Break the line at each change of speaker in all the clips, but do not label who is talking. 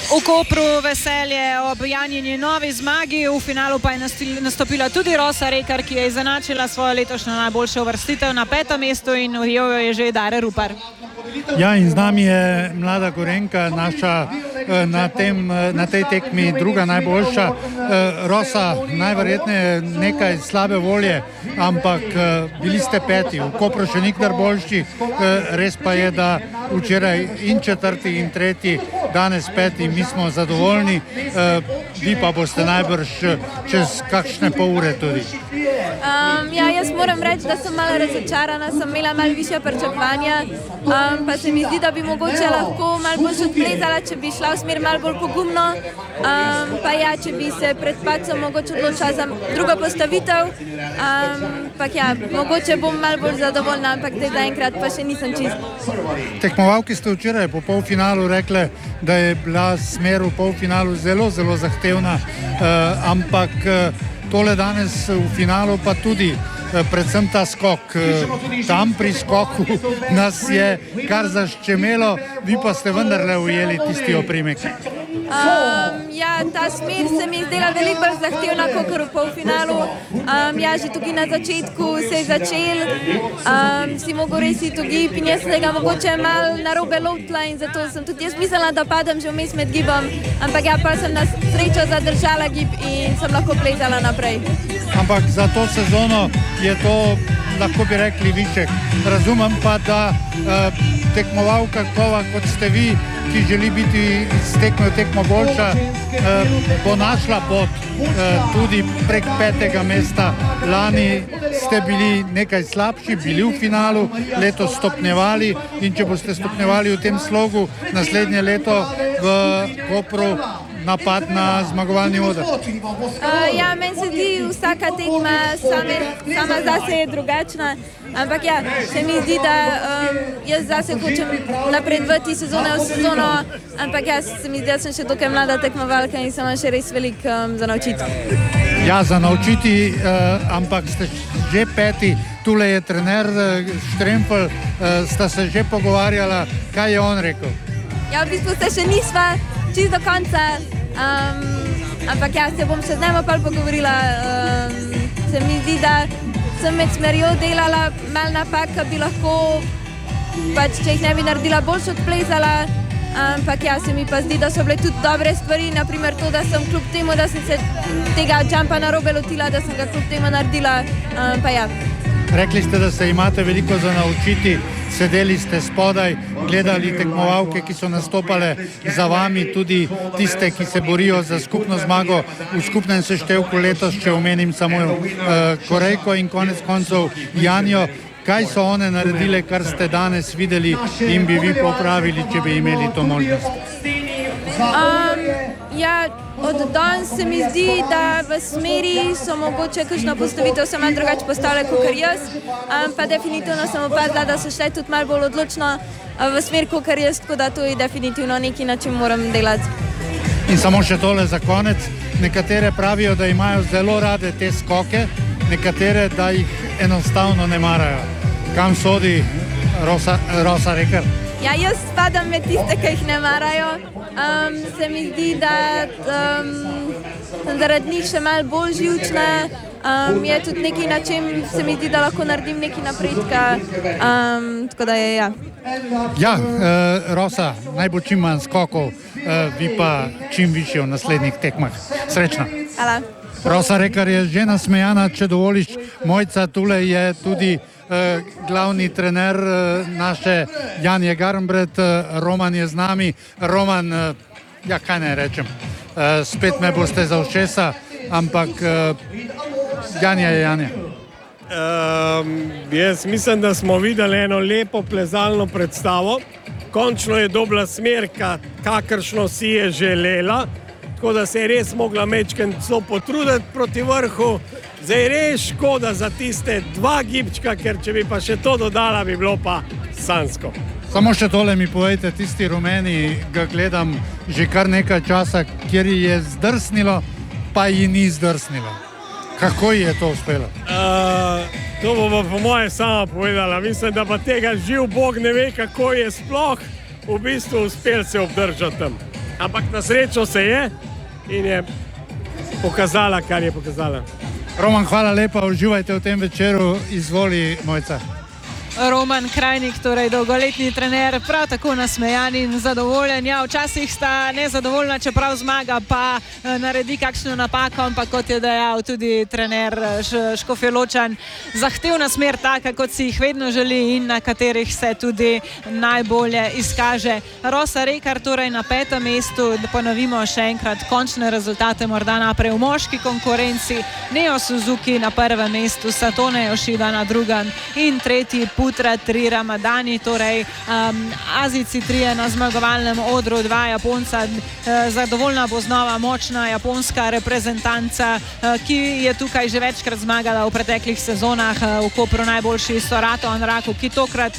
V Kopru veselje ob Janjini novi zmagi, v finalu pa je nastopila tudi Rosa Rekar, ki je izenačila svojo letošnjo najboljšo uvrstitev na 5. mestu in ujel jo je že Dare Rupar.
Ja, in z nami je mlada Gorenjka, naša na tej tekmi druga najboljša. Rosa, najverjetneje nekaj slabe volje, ampak bili ste 5. V Kopru še nikdar boljši, res pa je, da včeraj in 4. in 3. danes 5. mi smo zadovoljni, vi pa boste najbrž čez kakšne pol ure tudi.
Ja, jaz moram reči, da sem malo razočarana, sem imela malo višja pričakovanja, pa se mi zdi, da bi mogoče lahko malo bolj odplezala, če bi šla v smer malo bolj pogumno, pa ja, če bi se pred padcem mogoče odločila za drugo postavitev, ampak ja, mogoče bom malo bolj zadovoljna, ampak zaenkrat pa še nisem čist.
Tekmovalki ste včeraj po polfinalu rekli, da je bila smer v polfinalu zelo, zelo zahtevna, ampak tole danes v finalu pa tudi, predvsem ta skok. Tam pri skoku nas je kar zaščemelo, vi pa ste vendarle ujeli tisti oprimek.
Ja, ta smer se mi je zdela veliko bolj zahtevna kot v polfinalu. Ja, že tukaj na začetku se je začel, si mogel res iti v gib in jaz sem ga mogoče malo narobe lotila in zato sem tudi jaz mislila, da padem že vmes med gibom, ampak ja, pa sem na srečo zadržala gib in sem lahko plezala naprej.
Ampak za to sezono je to, lahko bi rekli, višek. Razumem pa, da tekmovalka kova, kot ste vi, ki želi biti z tekmo v tekmo boljša, bo našla pot tudi prek 5. mesta. Lani ste bili nekaj slabši, bili v finalu, letos stopnjevali in če boste stopnjevali v tem slogu, naslednje leto v Kopru napad na zmagovalni oder.
Ja, meni se zdi vsaka tekma sama zase je drugačna, ampak ja, se mi zdi, da jaz zase hočem napredovati sezone v sezono, ampak ja, se mi zdi, da sem še dokaj mlada tekmovalka in sem še res veliko za naučiti.
Ja, za naučiti, ampak ste že 5. Tule je trener Štremfelj, sta se že pogovarjala, kaj je on rekel?
Ja, v bistvu se še nisva čist do konca, ampak ja, se bom še z njima pogovorila. Se mi zdi, da sem med smerjo delala malo napak, bi lahko, pač, če jih ne bi naredila, boljš odplezala, ampak ja, se mi pa zdi, da so bile tudi dobre stvari, naprimer to, da sem kljub temu, da sem se tega jumpa narobe lotila, da sem ga kljub temu naredila, pa ja.
Rekli ste, da se imate veliko za naučiti, sedeli ste spodaj, gledali tekmovalke, ki so nastopale za vami, tudi tiste, ki se borijo za skupno zmago v skupnem seštevku letos, če omenim samo Korejko in konec koncev Janjo. Kaj so one naredile, kar ste danes videli in bi vi popravili, če bi imeli to možnost?
Ja, od danes se mi zdi, da v smeri so mogoče kakšno postavitev se malo drugače postavile kot jaz, pa definitivno sem opazila, da so šle tudi malo bolj odločno v smer kot jaz, tako da to je definitivno nekaj, na čem moram delati.
In samo še tole za konec, nekatere pravijo, da imajo zelo rade te skoke, nekatere, da jih enostavno ne marajo. Kam sodi Rosa Rekar?
Ja, jaz spadam med tiste, ki jih ne marajo. Se mi zdi, da sem zaradi njih še malo bolj živčna. Je tudi nekaj, na čem se mi zdi, da lahko naredim nekaj napredka. Tako da je, ja.
Ja, Rosa, naj bo čim manj skokov, vi pa čim više v naslednjih tekmah. Srečno.
Hvala.
Rosa Rekar je že nasmejana, če dovoliš. Mojca, tule je tudi glavni trener naše Janje Garnbret, Roman je z nami. Roman, ja, kaj naj rečem, spet me boste za ušesa, ampak Janja je Janja.
Jaz mislim, da smo videli eno lepo plezalno predstavo. Končno je dobila smer, kakršno si je želela, tako da se je res mogla mečken celo potruditi proti vrhu. Zdaj res škoda za tiste 2 gibčka, ker če bi pa še to dodala, bi bilo pa sanjsko.
Samo še tole mi povejte, tisti rumeni, ga gledam že kar nekaj časa, kjer je zdrsnilo, pa ji ni zdrsnilo. Kako ji je to uspelo?
To bo pa po moje sama povedala. Mislim, da pa tega živ Bog ne ve, kako je sploh v bistvu uspel se obdržati tam. Ampak na srečo se je in je pokazala, kar je pokazala.
Roman, hvala lepa, uživajte v tem večeru, izvoli Mojca.
Roman Krajnik, torej dolgoletni trener, prav tako nasmejan in zadovoljen. Ja, včasih sta nezadovoljna, čeprav zmaga, pa naredi kakšno napako, ampak kot je dejal tudi trener Škofjeločan, zahtevna smer taka, kot si jih vedno želi in na katerih se tudi najbolje izkaže. Rosa Rekar torej na 5. mestu, da ponovimo še enkrat končne rezultate, morda naprej v moški konkurenci. Neo Suzuki na 1. mestu, Satone Yoshida na 2. in 3. Putra 3 Ramadani, torej Azijci 3 na zmagovalnem odru, 2 Japonca. Zadovoljna bo znova močna japonska reprezentanca, ki je tukaj že večkrat zmagala v preteklih sezonah. V Kopru najboljši Sorato Anraku, ki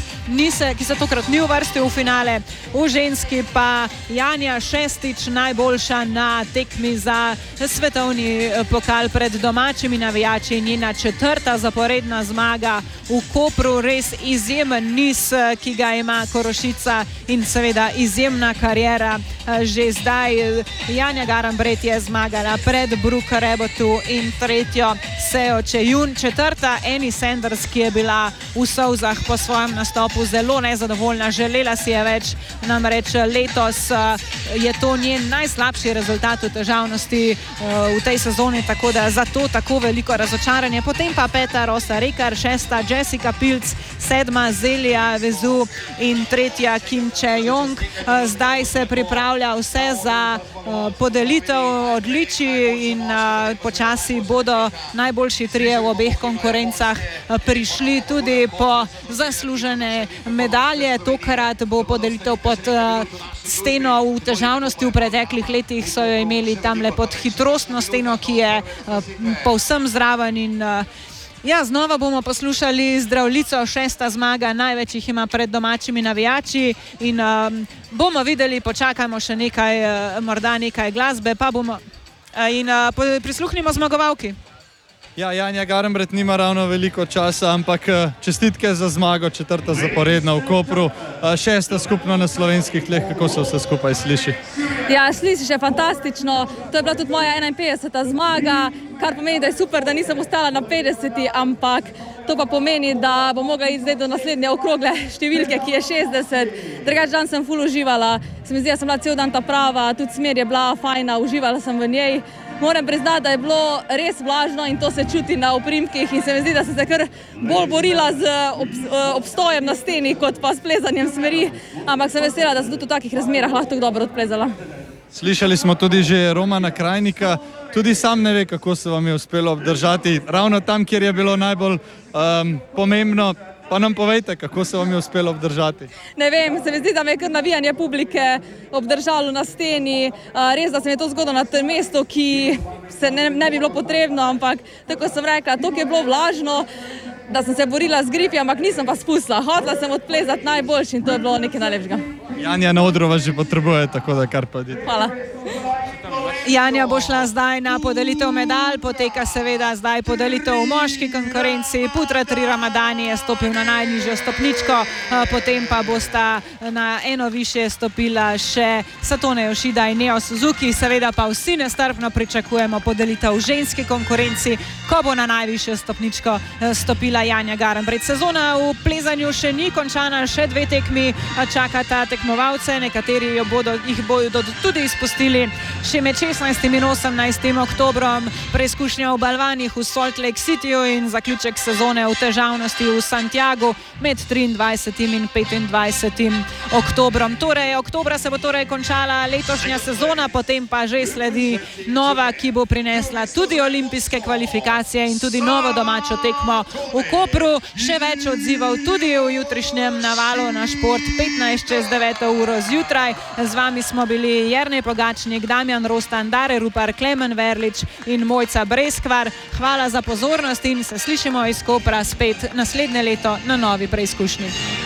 se tokrat ni uvrstil v finale. V ženski pa Janja šestič najboljša na tekmi za svetovni pokal pred domačimi navijači. Njena 4. zaporedna zmaga v Kopru, res izjemen niz, ki ga ima Korošica in seveda izjemna kariera. Že zdaj Janja Garambret je zmagala pred Brooke Rebotu in 3. Seo Chejun, 4. Annie Sanders, ki je bila v solzah po svojem nastopu zelo nezadovoljna, želela si je več, namreč letos je to njen najslabši rezultat v težavnosti v tej sezoni, tako da zato tako veliko razočaranje. Potem pa 5. Rosa Rekar, 6. Jessica Pilc, 7. Zelija Vezu in 3. Kim Chae-Yong. Zdaj se pripravlja vse za podelitev odličij in počasi bodo najboljši 3 v obeh konkurencah prišli tudi po zaslužene medalje. Tokrat bo podelitev pod steno v težavnosti. V preteklih letih so jo imeli tamle pod hitrostno steno, ki je povsem zraven in ja, znova bomo poslušali zdravljico, 6. zmaga, največ jih ima pred domačimi navijači in bomo videli, počakajmo še nekaj, morda nekaj glasbe, pa bomo in prisluhnimo zmagovalki.
Ja, Janja Garambret nima ravno veliko časa, ampak čestitke za zmago, 4. zaporedna v Kopru, 6. skupno na slovenskih tleh. Kako se vse skupaj sliši?
Ja, sliši še fantastično. To je bila tudi moja 51. zmaga, kar pomeni, da je super, da nisem ostala na 50, ampak to pa pomeni, da bom mogla iti zdaj do naslednje okrogle številke, ki je 60. Drugač dan sem ful uživala, se mi zdi, da sem bila cel dan ta prava, tudi smer je bila fajna, uživala sem v njej. Moram priznati, da je bilo res vlažno in to se čuti na oprimkih in se mi zdi, da sem se kar bolj borila z obstojem na steni, kot pa s plezanjem smeri, ampak sem vesela, da sem tudi v takih razmerah lahko tako dobro odplezala.
Slišali smo tudi že Romana Krajnika, tudi sam ne ve, kako se vam je uspelo obdržati ravno tam, kjer je bilo najbolj pomembno. Pa nam povejte, kako se vam je uspelo obdržati? Ne
vem, se mi zdi, da me je kar navijanje publike obdržalo na steni. Res, da se mi je to zgodilo na tem mestu, ki se ne bi bilo potrebno, ampak tako sem rekla, to je bilo vlažno, da sem se borila z gripi, ampak nisem pa spustila. Hotela sem odplezati najboljši in to je bilo nekaj najlepšega.
Janja na odru vas že potrebuje, tako da kar pojdite.
Hvala.
Janja bo šla zdaj na podelitev medalj, poteka seveda zdaj podelitev v moški konkurenci. Putra 3 Ramadani je stopil na najnižjo stopničko, potem pa bosta na eno višje stopila še Satone Yoshida in Neo Suzuki. Seveda pa vsi nestrpno pričakujemo podelitev v ženski konkurenci, ko bo na najvišjo stopničko stopila Janja Garambret. Sezona v plezanju še ni končana, še 2 tekmi čakata tekmovalce, nekateri jih bodo tudi izpustili še med 16. in 18. oktobrom, preizkušnja v balvanih v Salt Lake Cityju in zaključek sezone v težavnosti v Santiagu med 23. in 25. oktobrom. Torej, oktobra se bo torej končala letošnja sezona, potem pa že sledi nova, ki bo prinesla tudi olimpijske kvalifikacije in tudi novo domačo tekmo v Kopru. Še več odzivov tudi v jutrišnjem navalu na Šport 15 čez 9. uro zjutraj. Z vami smo bili Jernej Pogačnik, Damjan Rostan, Dare Rupar, Klemen Verlič in Mojca Breskvar. Hvala za pozornost in se slišimo iz Kopra spet naslednje leto na novi preizkušnji.